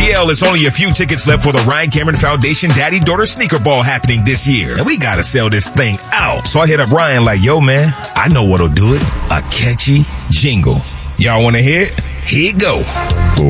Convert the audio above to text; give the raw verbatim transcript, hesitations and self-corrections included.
T L, it's only a few tickets left for the Ryan Cameron Foundation Daddy-Daughter Sneaker Ball happening this year. And we gotta sell this thing out. So I hit up Ryan like, yo man, I know what'll do it. A catchy jingle. Y'all wanna hear it? Here you go.